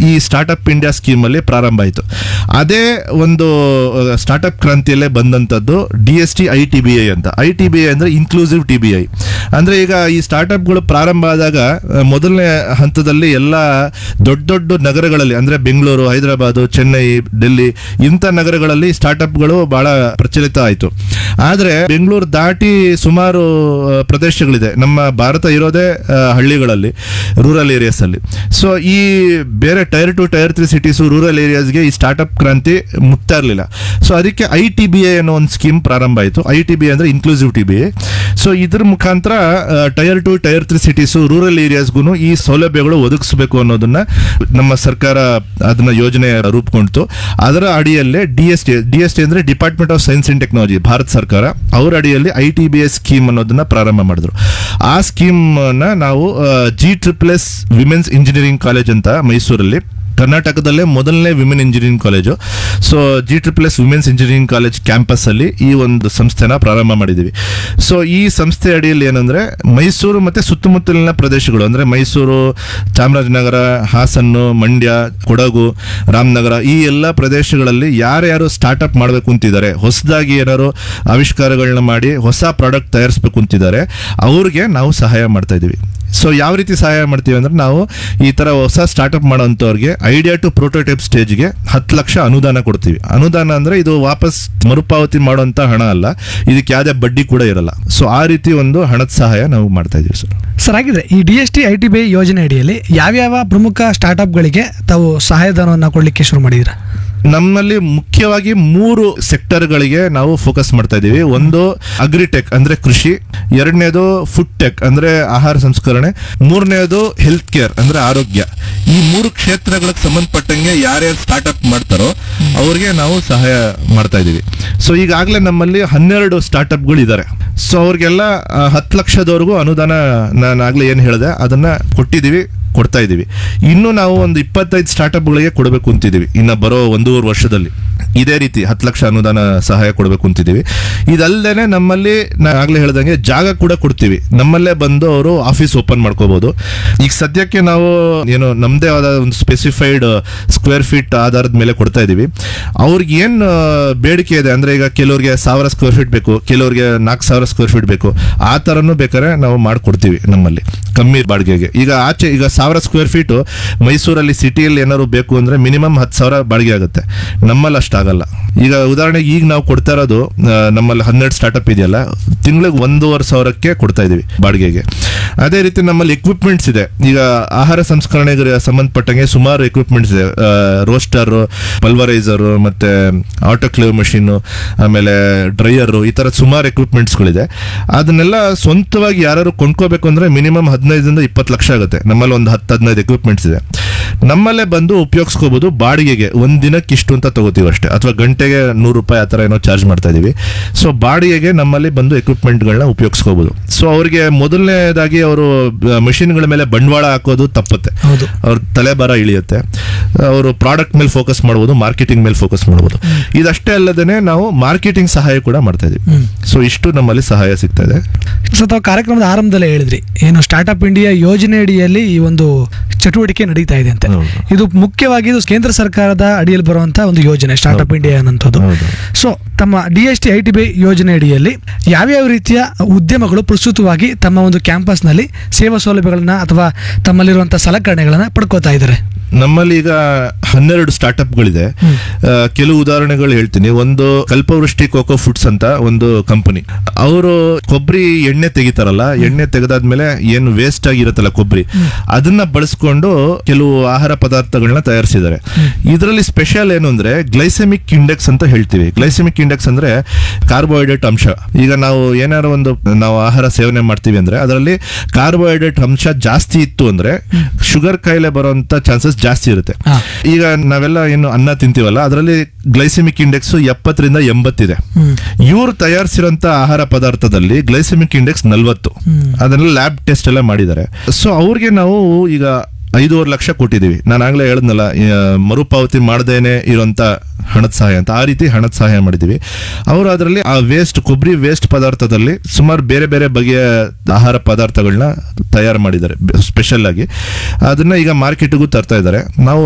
ಈ startup India ಸ್ಕೀಮಲ್ಲಿ ಪ್ರಾರಂಭ ಆಯಿತು. ಅದೇ ಒಂದು ಸ್ಟಾರ್ಟ್ಅಪ್ ಕ್ರಾಂತಿಯಲ್ಲೇ ಬಂದಂಥದ್ದು DST-ITBI ಅಂತ. ITBI ಅಂದರೆ ಇನ್ಕ್ಲೂಸಿವ್ TBI. ಅಂದರೆ ಈಗ ಈ ಸ್ಟಾರ್ಟ್ಅಪ್ಗಳು ಪ್ರಾರಂಭ ಆದಾಗ ಮೊದಲನೇ ಹಂತದಲ್ಲಿ ಎಲ್ಲ ದೊಡ್ಡ ದೊಡ್ಡ ನಗರಗಳಲ್ಲಿ ಅಂದರೆ ಬೆಂಗಳೂರು, ಹೈದರಾಬಾದು, ಚೆನ್ನೈ, ಡೆಲ್ಲಿ ಇಂಥ ನಗರಗಳಲ್ಲಿ ಸ್ಟಾರ್ಟ್ಅಪ್ಗಳು ಬಹಳ ಪ್ರಚಲಿತ ಆಯಿತು. ಆದರೆ ಬೆಂಗಳೂರು ದಾಟಿ ಸುಮಾರು ಪ್ರದೇಶಗಳಿದೆ. ನಮ್ಮ ಭಾರತ ಇರೋದೇ ಹಳ್ಳಿಗಳಲ್ಲಿ, ರೂರಲ್ ಏರಿಯಾಸ್ ಅಲ್ಲಿ. ಸೊ ಈ ಬೇರೆ ಟೈರ್ 2 ಟೈರ್ 3 ಸಿಟೀಸು, ರೂರಲ್ ಏರಿಯಾಸ್ಗೆ ಈ ಸ್ಟಾರ್ಟ್ಅಪ್ ಕ್ರಾಂತಿ ಮುಕ್ತಾ ಇರಲಿಲ್ಲ. ಸೊ ಅದಕ್ಕೆ ITBI ಅನ್ನೋ ಒಂದು ಸ್ಕೀಮ್ ಪ್ರಾರಂಭ ಆಯಿತು. ITBI ಅಂದರೆ ಇನ್ಕ್ಲೂಸಿವ್ TBI. ಸೊ ಇದ್ರ ಮುಖಾಂತರ ಟೈರ್ 2 ಟೈರ್ 3 ಸಿಟೀಸು, ರೂರಲ್ ಏರಿಯಾಸ್ಗೂ ಈ ಸೌಲಭ್ಯಗಳು ಒದಗಿಸಬೇಕು ಅನ್ನೋದನ್ನ ನಮ್ಮ ಸರ್ಕಾರ ಅದನ್ನ ಯೋಜನೆ ರೂಪುಗೊಂಡಿತು. ಅದರ ಅಡಿಯಲ್ಲೇ DST ಅಂದ್ರೆ department of science and technology, Bharat ಸರ್ಕಾರ, ಅವರ ಅಡಿಯಲ್ಲಿ ITBI ಸ್ಕೀಮ್ ಅನ್ನೋದನ್ನ ಪ್ರಾರಂಭ ಮಾಡಿದ್ರು. ಆ ಸ್ಕೀಮ್ ನ ನಾವು GSSS ವಿಮೆನ್ಸ್ ಇಂಜಿನಿಯರಿಂಗ್ ಕಾಲೇಜ್ ಅಂತ ಮೈಸೂರಲ್ಲಿ, ಕರ್ನಾಟಕದಲ್ಲೇ ಮೊದಲನೇ women engineering college. So GSSS women's engineering college campus ಅಲ್ಲಿ ಈ ಒಂದು ಸಂಸ್ಥೆನ ಪ್ರಾರಂಭ ಮಾಡಿದ್ದೀವಿ. ಸೊ ಈ ಸಂಸ್ಥೆ ಅಡಿಯಲ್ಲಿ ಏನಂದ್ರೆ ಮೈಸೂರು ಮತ್ತೆ ಸುತ್ತಮುತ್ತಲಿನ ಪ್ರದೇಶಗಳು ಅಂದ್ರೆ ಮೈಸೂರು, ಚಾಮರಾಜನಗರ, ಹಾಸನ್ನು, ಮಂಡ್ಯ, ಕೊಡಗು, ರಾಮನಗರ ಈ ಎಲ್ಲ ಪ್ರದೇಶಗಳಲ್ಲಿ ಯಾರ್ಯಾರು ಸ್ಟಾರ್ಟ್ಅಪ್ ಮಾಡಬೇಕು ಅಂತಿದ್ದಾರೆ, ಹೊಸದಾಗಿ ಏನಾದ್ರು ಆವಿಷ್ಕಾರಗಳನ್ನ ಮಾಡಿ ಹೊಸ ಪ್ರಾಡಕ್ಟ್ ತಯಾರಿಸಬೇಕು ಅಂತಿದ್ದಾರೆ, ಅವ್ರಿಗೆ ನಾವು ಸಹಾಯ ಮಾಡ್ತಾ ಇದೀವಿ. ಸೊ ಯಾವ ರೀತಿ ಸಹಾಯ ಮಾಡ್ತೀವಿ ಅಂದ್ರೆ, ನಾವು ಈ ತರ ಹೊಸ startup ಮಾಡೋಂಥವ್ರಿಗೆ idea to prototype ಸ್ಟೇಜ್ಗೆ 10 lakh ಅನುದಾನ ಕೊಡ್ತೀವಿ. ಅನುದಾನ ಅಂದ್ರೆ ಇದು ವಾಪಸ್ ಮರುಪಾವತಿ ಮಾಡುವಂತ ಹಣ ಅಲ್ಲ, ಇದಕ್ಕೆ ಯಾವುದೇ ಬಡ್ಡಿ ಕೂಡ ಇರಲ್ಲ. ಸೊ ಆ ರೀತಿ ಒಂದು ಹಣದ ಸಹಾಯ ನಾವು ಮಾಡ್ತಾ ಇದೀವಿ ಸರ್. ಹಾಗಿದ್ರೆ ಈ DST-ITBI ಯೋಜನೆ ಅಡಿಯಲ್ಲಿ ಯಾವ್ಯಾವ ಪ್ರಮುಖ ಸ್ಟಾರ್ಟ್ಅಪ್ಗಳಿಗೆ ತಾವು ಸಹಾಯಧನವನ್ನು ಕೊಡ್ಲಿಕ್ಕೆ ಶುರು ಮಾಡಿದ್ದೀರಾ? ನಮ್ಮಲ್ಲಿ ಮುಖ್ಯವಾಗಿ 3 ಸೆಕ್ಟರ್ಗಳಿಗೆ ನಾವು ಫೋಕಸ್ ಮಾಡ್ತಾ ಇದ್ದೀವಿ. ಒಂದು ಅಗ್ರಿಟೆಕ್ ಅಂದ್ರೆ ಕೃಷಿ, ಎರಡನೇದು ಫುಡ್ ಟೆಕ್ ಅಂದ್ರೆ ಆಹಾರ ಸಂಸ್ಕರಣೆ, ಮೂರನೇದು ಹೆಲ್ತ್ ಕೇರ್ ಅಂದ್ರೆ ಆರೋಗ್ಯ. ಈ 3 ಕ್ಷೇತ್ರಗಳಿಗೆ ಸಂಬಂಧಪಟ್ಟಂಗೆ ಯಾರ್ಯಾರು ಸ್ಟಾರ್ಟ್ಅಪ್ ಮಾಡ್ತಾರೋ ಅವ್ರಿಗೆ ನಾವು ಸಹಾಯ ಮಾಡ್ತಾ ಇದ್ದೀವಿ. ಸೊ ಈಗಾಗಲೇ ನಮ್ಮಲ್ಲಿ 12 ಸ್ಟಾರ್ಟ್ಅಪ್ಗಳು ಇದ್ದಾರೆ. ಸೊ ಅವ್ರಿಗೆಲ್ಲ 10 ಲಕ್ಷದವರೆಗೂ ಅನುದಾನ ನಾನು ಆಗ್ಲೇ ಏನು ಹೇಳಿದೆ ಅದನ್ನ ಕೊಡ್ತಾ ಇದ್ದೀವಿ. ಇನ್ನು ನಾವು ಒಂದು 25 ಸ್ಟಾರ್ಟ್ಅಪ್ಗಳಿಗೆ ಕೊಡಬೇಕು ಅಂತಿದ್ದೀವಿ ಇನ್ನು ಬರೋ 1.5 ವರ್ಷದಲ್ಲಿ. ಇದೇ ರೀತಿ 10 ಲಕ್ಷ ಅನುದಾನ ಸಹಾಯ ಕೊಡಬೇಕು ಅಂತಿದ್ದೀವಿ. ಇದಲ್ಲದೆ ನಮ್ಮಲ್ಲಿ ಆಗ್ಲೇ ಹೇಳ್ದಂಗೆ ಜಾಗ ಕೂಡ ಕೊಡ್ತೀವಿ. ನಮ್ಮಲ್ಲೇ ಬಂದು ಅವರು ಆಫೀಸ್ ಓಪನ್ ಮಾಡ್ಕೋಬಹುದು. ಈಗ ಸದ್ಯಕ್ಕೆ ನಾವು ಏನು ನಮ್ದೇ ಆದ ಒಂದು ಸ್ಪೆಸಿಫೈಡ್ ಸ್ಕ್ವೇರ್ ಫೀಟ್ ಆಧಾರದ ಮೇಲೆ ಕೊಡ್ತಾ ಇದೀವಿ. ಅವ್ರಿಗೆ ಏನ್ ಬೇಡಿಕೆ ಇದೆ ಅಂದ್ರೆ, ಈಗ ಕೆಲವ್ರಿಗೆ 1000 ಸ್ಕ್ವೇರ್ ಫೀಟ್ ಬೇಕು, ಕೆಲವ್ರಿಗೆ 4000 ಸ್ಕ್ವೇರ್ ಫೀಟ್ ಬೇಕು, ಆ ತರನು ಬೇಕಾದ್ರೆ ನಾವು ಮಾಡ್ಕೊಡ್ತೀವಿ ನಮ್ಮಲ್ಲಿ ಕಮ್ಮಿ ಬಾಡಿಗೆಗೆ. ಈಗ 1000 ಸ್ಕ್ವೇರ್ ಫೀಟ್ ಮೈಸೂರಲ್ಲಿ ಸಿಟಿಯಲ್ಲಿ ಏನಾದ್ರು ಬೇಕು ಅಂದ್ರೆ ಮಿನಿಮಮ್ 10,000 ಬಾಡಿಗೆ ಆಗುತ್ತೆ. ನಮ್ಮಲ್ಲಿ ಅಷ್ಟಾಗಲ್ಲ. ಈಗ ಉದಾಹರಣೆಗೆ ಈಗ ನಾವು ಕೊಡ್ತಾ ಇರೋದು ನಮ್ಮಲ್ಲಿ 12 ಸ್ಟಾರ್ಟ್ಅಪ್ ಇದೆಯಲ್ಲ, ತಿಂಗಳಿಗೆ 1,500ಕ್ಕೆ ಕೊಡ್ತಾ ಇದೀವಿ ಬಾಡಿಗೆಗೆ. ಅದೇ ರೀತಿ ನಮ್ಮಲ್ಲಿ ಎಕ್ವಿಪ್ಮೆಂಟ್ಸ್ ಇದೆ. ಈಗ ಆಹಾರ ಸಂಸ್ಕರಣೆಗೆ ಸಂಬಂಧಪಟ್ಟಂಗೆ ಸುಮಾರು ಎಕ್ವಿಪ್ಮೆಂಟ್ಸ್ ಇದೆ. ರೋಸ್ಟರ್, ಪಲ್ವರೈಸರ್, ಮತ್ತೆ ಆಟೋಕ್ಲೇವ್ ಮಷೀನ್, ಆಮೇಲೆ ಡ್ರೈಯರ್, ಈ ತರ ಸುಮಾರು ಎಕ್ವಿಪ್ಮೆಂಟ್ಸ್ಗಳಿದೆ. ಅದನ್ನೆಲ್ಲ ಸ್ವಂತವಾಗಿ ಯಾರು ಕೊಂಡ್ಕೋಬೇಕು ಅಂದ್ರೆ ಮಿನಿಮಮ್ 15ರಿಂದ 20 ಲಕ್ಷ ಆಗುತ್ತೆ. ನಮ್ಮಲ್ಲಿ ಒಂದು 10-15 ಎಕ್ವಿಪ್ಮೆಂಟ್ಸ್ ಇದೆ. ನಮ್ಮಲ್ಲೇ ಬಂದು ಉಪಯೋಗಿಸ್ಕೋಬಹುದು. ಬಾಡಿಗೆಗೆ ಒಂದ್ ದಿನಕ್ಕೆ ಇಷ್ಟು ಅಂತ ತಗೋತೀವಿ ಅಷ್ಟೇ, ಅಥವಾ ಗಂಟೆಗೆ 100 ರೂಪಾಯಿ ಆ ತರ ಏನೋ ಚಾರ್ಜ್ ಮಾಡ್ತಾ ಇದೀವಿ. ಸೊ ಬಾಡಿಗೆಗೆ ನಮ್ಮಲ್ಲಿ ಬಂದು ಎಕ್ವಿಪ್ಮೆಂಟ್ಗಳನ್ನ ಉಪಯೋಗಿಸ್ಕೋಬಹುದು. ಸೊ ಅವ್ರಿಗೆ ಮೊದಲನೇದಾಗಿ ಅವರು ಮಷಿನ್ಗಳ ಮೇಲೆ ಬಂಡವಾಳ ಹಾಕೋದು ತಪ್ಪುತ್ತೆ, ಅವ್ರ ತಲೆಬಾರ ಇಳಿಯುತ್ತೆ. ಅವರು ಪ್ರಾಡಕ್ಟ್ ಮೇಲೆ ಫೋಕಸ್ ಮಾಡಬಹುದು, ಮಾರ್ಕೆಟಿಂಗ್ ಮೇಲೆ ಫೋಕಸ್ ಮಾಡಬಹುದು. ಇದಷ್ಟೇ ಅಲ್ಲದೇನೆ ನಾವು ಮಾರ್ಕೆಟಿಂಗ್ ಸಹಾಯ ಕೂಡ ಮಾಡ್ತಾ ಇದೀವಿ. ಸೊ ಇಷ್ಟು ನಮ್ಮಲ್ಲಿ ಸಹಾಯ ಸಿಗ್ತಾ ಇದೆ. ಸೊ ತಾವು ಕಾರ್ಯಕ್ರಮದ ಆರಂಭದಲ್ಲೇ ಹೇಳಿದ್ರಿ, ಏನು ಸ್ಟಾರ್ಟ್ಅಪ್ ಇಂಡಿಯಾ ಯೋಜನೆ ಅಡಿಯಲ್ಲಿ ಈ ಒಂದು ಚಟುವಟಿಕೆ ನಡೀತಾ ಇದೆ ಅಂತ. ಇದು ಮುಖ್ಯವಾಗಿ ಕೇಂದ್ರ ಸರ್ಕಾರದ ಅಡಿಯಲ್ಲಿ ಬರುವಂತಹ ಒಂದು ಯೋಜನೆ ಸ್ಟಾರ್ಟ್ಅಪ್ ಇಂಡಿಯಾ ಅನ್ನೋದು. ಸೊ ತಮ್ಮ DST-ITBI ಯೋಜನೆ ಅಡಿಯಲ್ಲಿ ಯಾವ್ಯಾವ ರೀತಿಯ ಉದ್ಯಮಗಳು ಪ್ರಸ್ತುತವಾಗಿ ತಮ್ಮ ಒಂದು ಕ್ಯಾಂಪಸ್ ನಲ್ಲಿ ಸೇವಾ ಸೌಲಭ್ಯಗಳನ್ನ ಅಥವಾ ತಮ್ಮಲ್ಲಿರುವಂತಹ ಸಲಕರಣೆಗಳನ್ನ ಪಡ್ಕೋತಾ ಇದ್ದಾರೆ? ನಮ್ಮಲ್ಲಿ ಈಗ 12 ಸ್ಟಾರ್ಟ್ಅಪ್ಗಳಿದೆ. ಕೆಲವು ಉದಾಹರಣೆಗಳು ಹೇಳ್ತೀನಿ. ಒಂದು ಕಲ್ಪವೃಷ್ಟಿ ಕೋಕೋ ಫುಡ್ಸ್ ಅಂತ ಒಂದು ಕಂಪನಿ. ಅವರು ಕೊಬ್ಬರಿ ಎಣ್ಣೆ ತೆಗಿತಾರಲ್ಲ, ಎಣ್ಣೆ ತೆಗೆದಾದ್ಮೇಲೆ ಏನು ವೇಸ್ಟ್ ಆಗಿರುತ್ತಲ್ಲ ಕೊಬ್ಬರಿ, ಅದನ್ನ ಬಳಸ್ಕೊಂಡು ಕೆಲವು ಆಹಾರ ಪದಾರ್ಥಗಳನ್ನ ತಯಾರಿಸಿದ್ದಾರೆ. ಇದರಲ್ಲಿ ಸ್ಪೆಷಲ್ ಏನು ಅಂದ್ರೆ ಗ್ಲೈಸೆಮಿಕ್ ಇಂಡೆಕ್ಸ್ ಅಂತ ಹೇಳ್ತೀವಿ. ಗ್ಲೈಸೆಮಿಕ್ ಇಂಡೆಕ್ಸ್ ಅಂದ್ರೆ ಕಾರ್ಬೋಹೈಡ್ರೇಟ್ ಅಂಶ. ಈಗ ನಾವು ಏನಾದ್ರು ನಾವು ಆಹಾರ ಸೇವನೆ ಮಾಡ್ತೀವಿ ಅಂದ್ರೆ ಅದರಲ್ಲಿ ಕಾರ್ಬೋಹೈಡ್ರೇಟ್ ಅಂಶ ಜಾಸ್ತಿ ಇತ್ತು ಅಂದ್ರೆ ಶುಗರ್ ಕಾಯಿಲೆ ಬರುವಂತ ಚಾನ್ಸಸ್ ಜಾಸ್ತಿ ಇರುತ್ತೆ. ಈಗ ನಾವೆಲ್ಲ ಏನು ಅನ್ನ ತಿಂತೀವಲ್ಲ, ಅದರಲ್ಲಿ ಗ್ಲೈಸೆಮಿಕ್ ಇಂಡೆಕ್ಸ್ 70ರಿಂದ 80 ಇದೆ. ಇವ್ರು ತಯಾರಿಸಿರೋಂತ ಆಹಾರ ಪದಾರ್ಥದಲ್ಲಿ ಗ್ಲೈಸೆಮಿಕ್ ಇಂಡೆಕ್ಸ್ 40. ಅದನ್ನೆಲ್ಲ ಲ್ಯಾಬ್ ಟೆಸ್ಟ್ ಎಲ್ಲ ಮಾಡಿದ್ದಾರೆ. ಸೊ ಅವ್ರಿಗೆ ನಾವು ಈಗ 5.5 ಲಕ್ಷ ಕೊಟ್ಟಿದ್ದೀವಿ. ನಾನು ಆಗ್ಲೇ ಹೇಳಿದ್ನಲ್ಲ, ಮರುಪಾವತಿ ಮಾಡದೇನೆ ಇರುವಂತ ಹಣದ ಸಹಾಯ ಅಂತ. ಆ ರೀತಿ ಹಣದ ಸಹಾಯ ಮಾಡಿದ್ದೀವಿ. ಅವರು ಅದರಲ್ಲಿ ಆ ಕೊಬ್ಬರಿ ವೇಸ್ಟ್ ಪದಾರ್ಥದಲ್ಲಿ ಸುಮಾರು ಬೇರೆ ಬೇರೆ ಬಗೆಯ ಆಹಾರ ಪದಾರ್ಥಗಳನ್ನ ತಯಾರು ಮಾಡಿದ್ದಾರೆ ಸ್ಪೆಷಲ್ ಆಗಿ. ಅದನ್ನ ಈಗ ಮಾರ್ಕೆಟ್ಗೂ ತರ್ತಾ ಇದ್ದಾರೆ. ನಾವು